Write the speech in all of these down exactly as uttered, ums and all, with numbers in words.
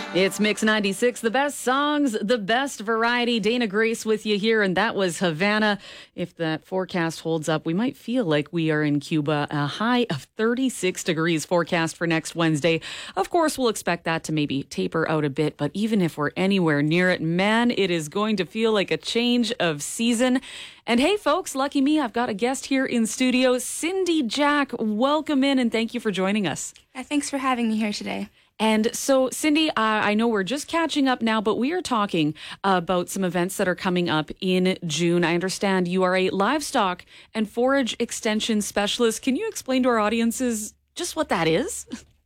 It's Mix ninety-six, the best songs, the best variety. Dana Grace with you here, and that was Havana. If that forecast holds up, we might feel like we are in Cuba. A high of thirty-six degrees forecast for next Wednesday. Of course, we'll expect that to maybe taper out a bit, but even if we're anywhere near it, man, it is going to feel like a change of season. And hey, folks, lucky me, I've got a guest here in studio, Cindy Jack. Welcome in, and thank you for joining us. Uh, thanks for having me here today. And so, Cindy, uh, I know we're just catching up now, but we are talking about some events that are coming up in June. I understand you are a livestock and forage extension specialist. Can you explain to our audiences just what that is?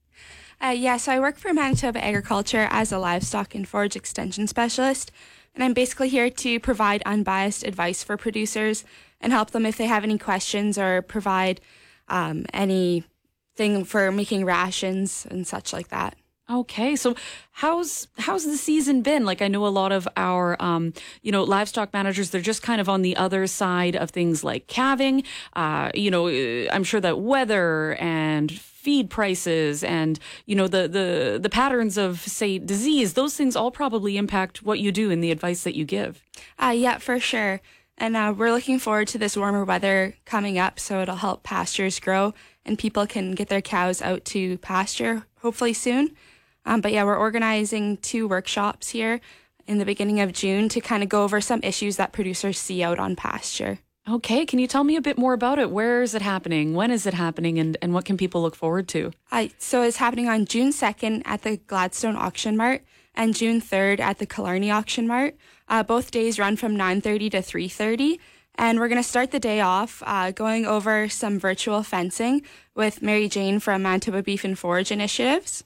Uh, yeah, so I work for Manitoba Agriculture as a livestock and forage extension specialist. And I'm basically here to provide unbiased advice for producers and help them if they have any questions or provide um, anything for making rations and such like that. Okay, so how's how's the season been? Like, I know a lot of our, um, you know, livestock managers, they're just kind of on the other side of things like calving. Uh, you know, I'm sure that weather and feed prices and, you know, the, the, the patterns of, say, disease, those things all probably impact what you do and the advice that you give. Uh, yeah, for sure. And uh, we're looking forward to this warmer weather coming up, so it'll help pastures grow and people can get their cows out to pasture hopefully soon. Um, but yeah, we're organizing two workshops here in the beginning of June to kind of go over some issues that producers see out on pasture. Okay, can you tell me a bit more about it? Where is it happening? When is it happening? And, and what can people look forward to? Uh, so it's happening on June second at the Gladstone Auction Mart and June third at the Killarney Auction Mart. Uh, both days run from nine thirty to three thirty. And we're going to start the day off uh, going over some virtual fencing with Mary Jane from Manitoba Beef and Forage Initiatives.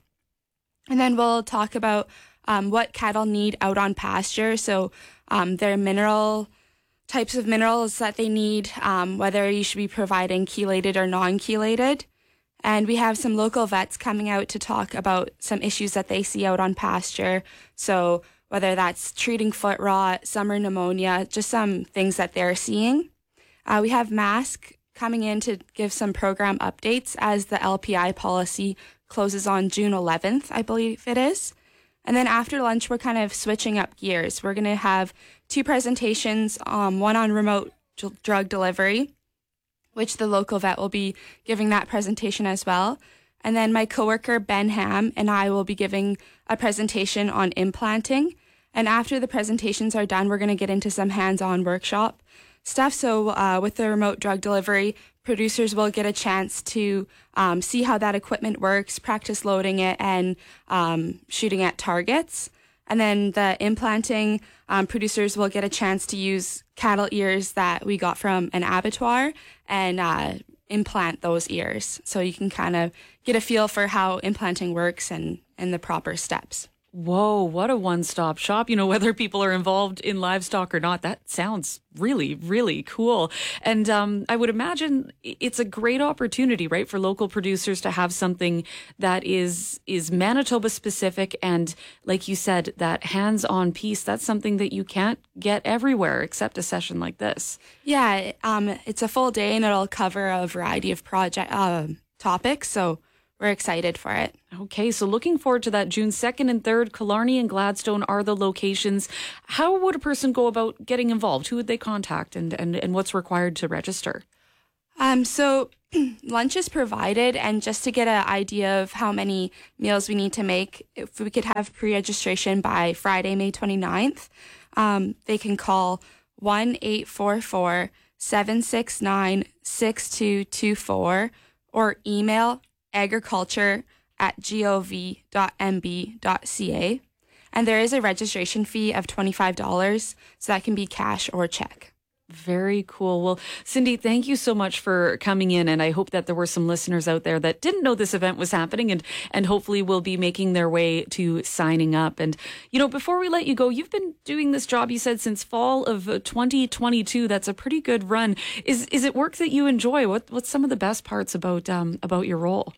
And then we'll talk about um, what cattle need out on pasture. So um, their mineral types of minerals that they need, um, whether you should be providing chelated or non-chelated. And we have some local vets coming out to talk about some issues that they see out on pasture. So whether that's treating foot rot, summer pneumonia, just some things that they're seeing. Uh, we have Mask coming in to give some program updates as the L P I policy closes on June eleventh, I believe it is. And then after lunch, we're kind of switching up gears. We're going to have two presentations, um, one on remote d- drug delivery, which the local vet will be giving that presentation as well. And then my coworker, Ben Ham, and I will be giving a presentation on implanting. And after the presentations are done, we're going to get into some hands-on workshop stuff. So uh, with the remote drug delivery, producers will get a chance to um, see how that equipment works, practice loading it and um, shooting at targets. And then the implanting, um, producers will get a chance to use cattle ears that we got from an abattoir and uh, implant those ears. So you can kind of get a feel for how implanting works and, and the proper steps. Whoa, what a one-stop shop. You know, whether people are involved in livestock or not, that sounds really, really cool. And um, I would imagine it's a great opportunity, right, for local producers to have something that is is Manitoba specific. And like you said, that hands-on piece, that's something that you can't get everywhere except a session like this. Yeah, um, it's a full day and it'll cover a variety of project uh, topics. So we're excited for it. Okay, so looking forward to that. June second and third, Killarney and Gladstone are the locations. How would a person go about getting involved? Who would they contact and, and, and what's required to register? Um, so lunch is provided, and just to get an idea of how many meals we need to make, if we could have pre-registration by Friday, May twenty-ninth, um, they can call one eight four four, seven six nine, six two two four or email agriculture at gov dot m b dot c a. And there is a registration fee of twenty-five dollars, so that can be cash or check. Very cool. Well, Cindy, thank you so much for coming in. And I hope that there were some listeners out there that didn't know this event was happening and, and hopefully will be making their way to signing up. And, you know, before we let you go, you've been doing this job, you said, since fall of twenty twenty-two. That's a pretty good run. Is is it work that you enjoy? What What's some of the best parts about um, about your role?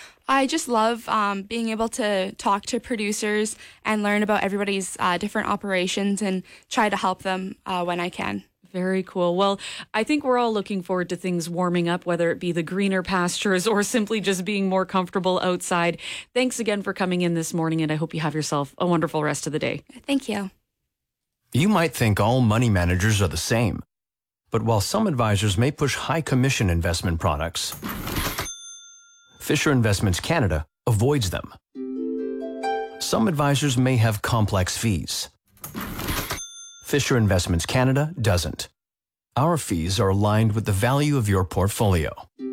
I just love um, being able to talk to producers and learn about everybody's uh, different operations and try to help them uh, when I can. Very cool. Well, I think we're all looking forward to things warming up, whether it be the greener pastures or simply just being more comfortable outside. Thanks again for coming in this morning, and I hope you have yourself a wonderful rest of the day. Thank you. You might think all money managers are the same, but while some advisors may push high commission investment products, Fisher Investments Canada avoids them. Some advisors may have complex fees. Fisher Investments Canada doesn't. Our fees are aligned with the value of your portfolio.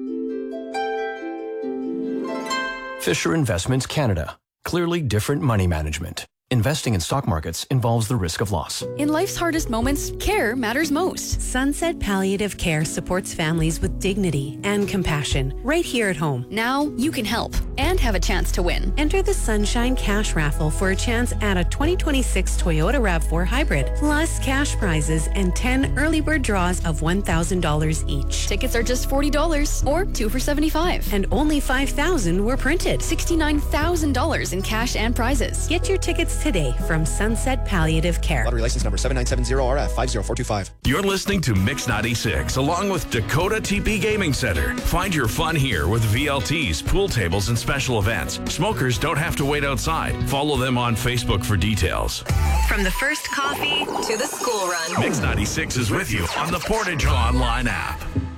Fisher Investments Canada. Clearly different money management. Investing in stock markets involves the risk of loss. In life's hardest moments, care matters most. Sunset Palliative Care supports families with dignity and compassion right here at home. Now you can help and have a chance to win. Enter the Sunshine Cash Raffle for a chance at a twenty twenty-six Toyota RAV four Hybrid, plus cash prizes and ten early bird draws of one thousand dollars each. Tickets are just forty dollars or two for seventy-five dollars. And only five thousand dollars were printed. sixty-nine thousand dollars in cash and prizes. Get your tickets today from Sunset Palliative Care. Lottery license number seven nine seven zero R F five zero four two five. You're listening to Mix ninety-six along with Dakota T P Gaming Center. Find your fun here with V L Ts, pool tables, and special events. Smokers don't have to wait outside. Follow them on Facebook for details. From the first coffee to the school run, Mix ninety-six is with you on the Portage Online app.